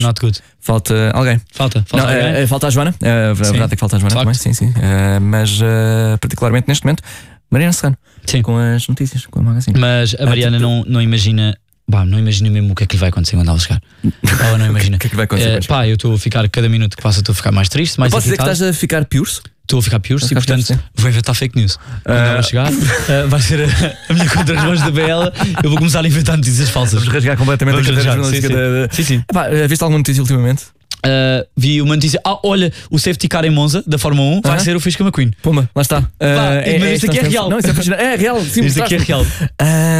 Not good. Falta alguém. Falta Não, alguém. falta a Joana. A verdade é que falta a Joana também. Sim. Mas particularmente neste momento, Mariana Serrano. Sim. Com as notícias, com a magazine. Mas a Mariana não imagina. Não imagina mesmo o que é que lhe vai acontecer quando ela chegar. Ela não imagina. O que é que vai acontecer? Eu estou a ficar, cada minuto que passa, estou a ficar mais triste. Mais posso dizer que irritado. estás a ficar pior? Estou a ficar pior, e portanto vou inventar fake news. Quando ela chegar, vai ser a minha contra-relógio da BL. Eu vou começar a inventar notícias falsas. Vamos rasgar completamente a carreira jornalística. Sim. Viste alguma notícia ultimamente? Vi uma notícia. Olha, o safety car em Monza da Fórmula 1 vai ser o Fisca McQueen. Puma, lá está. Mas isto aqui é real. Não, isso é real. Sim, isto aqui é real.